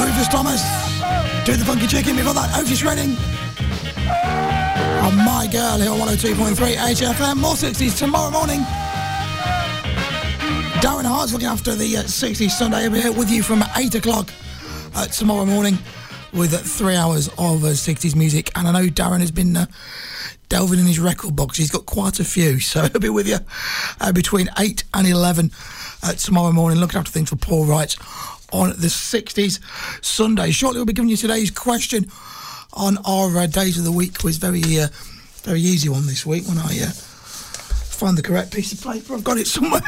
Rufus Thomas, do the funky chicken. Before that, Otis Redding. On My Girl here on 102.3 HFM. More 60s tomorrow morning. Darren Hart's looking after the 60s Sunday. He'll be here with you from 8 o'clock tomorrow morning with 3 hours of 60s music. And I know Darren has been delving in his record box. He's got quite a few, so he'll be with you between 8 and 11 tomorrow morning, looking after things for Paul Wright on the 60s Sunday. Shortly we'll be giving you today's question on our Days of the Week quiz. Very easy one this week when I find the correct piece of paper. I've got it somewhere.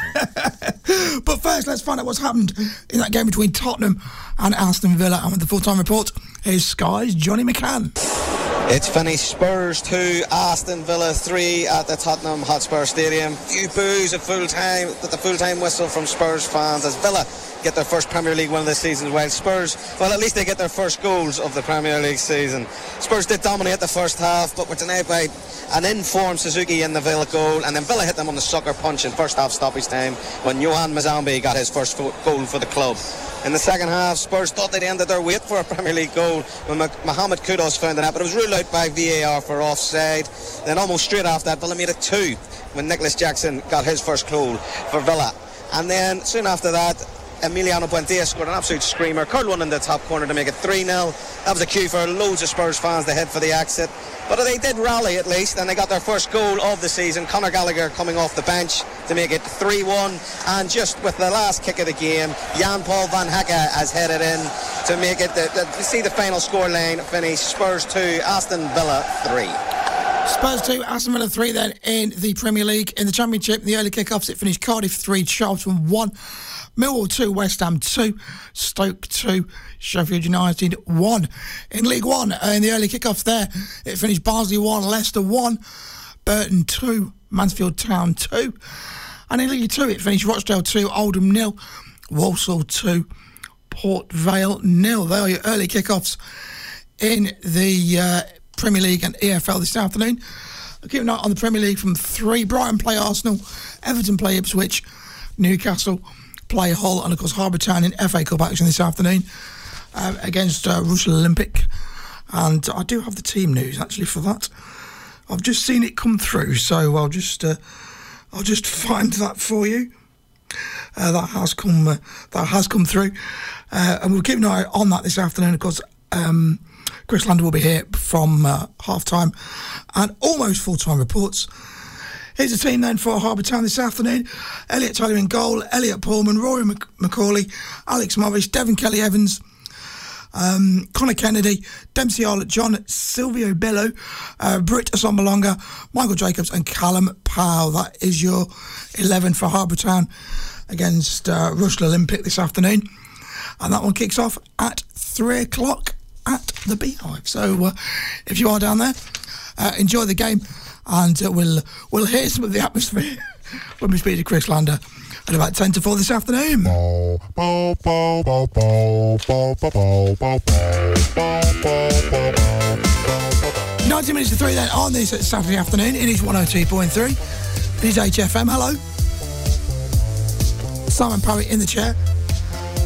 But first, let's find out what's happened in that game between Tottenham and Aston Villa. And with the full-time report, here's Sky's Johnny McCann. It's finished Spurs 2, Aston Villa 3 at the Tottenham Hotspur Stadium. Few boos at the full-time whistle from Spurs fans as Villa get their first Premier League win of the season, while Spurs, well, at least they get their first goals of the Premier League season. Spurs did dominate the first half, but were denied by an informed Suzuki in the Villa goal, and then Villa hit them on the sucker punch in first half stoppage time when Johan Mazambi got his first goal for the club. In the second half, Spurs thought they'd ended their wait for a Premier League goal when Mohamed Kudus found it out, but it was ruled out by VAR for offside. Then almost straight after that, Villa made it 2 when Nicholas Jackson got his first goal for Villa. And then soon after that, Emiliano Buendia scored an absolute screamer, curled one in the top corner to make it 3-0. That was a cue for loads of Spurs fans to head for the exit. But they did rally at least, and they got their first goal of the season. Conor Gallagher coming off the bench to make it 3-1. And just with the last kick of the game, Jan-Paul van Hecke has headed in to make it, see the final scoreline finish. Spurs 2, Aston Villa 3. Spurs 2, Aston Villa 3 then in the Premier League. In the Championship, in the early kick-offs, it finished Cardiff 3, Charlton 1. Millwall 2, West Ham 2, Stoke 2, Sheffield United 1. In League 1, in the early kick-offs there, it finished Barnsley 1, Leicester 1, Burton 2, Mansfield Town 2. And in League 2, it finished Rochdale 2, Oldham 0, Walsall 2, Port Vale 0. They are your early kick-offs in the Premier League and EFL this afternoon. Keep an eye on the Premier League from 3. Brighton play Arsenal, Everton play Ipswich, Newcastle play Hull, and of course Harbour Town in FA Cup action this afternoon against Russell Olympic. And I do have the team news actually for that. I've just seen it come through, so I'll just find that for you. That has come through, and we'll keep an eye on that this afternoon. Of course, Chris Lander will be here from half time and almost full time reports. Here's the team then for Harbour Town this afternoon. Elliot Taylor in goal, Elliot Pullman, Rory McCauley, Alex Morris, Devon Kelly-Evans, Connor Kennedy, Dempsey Arlott John, Silvio Bello, Britt Asombalonga, Michael Jacobs and Callum Powell. That is your 11 for Harbour Town against Russell Olympic this afternoon. And that one kicks off at 3 o'clock at the Beehive. So if you are down there, enjoy the game. And we'll hear some of the atmosphere when we speak to Chris Lander at about 10 to 4 this afternoon. 90 minutes to 3 then on this Saturday afternoon. It is 102.3. It is HFM. Hello. Simon Parry in the chair.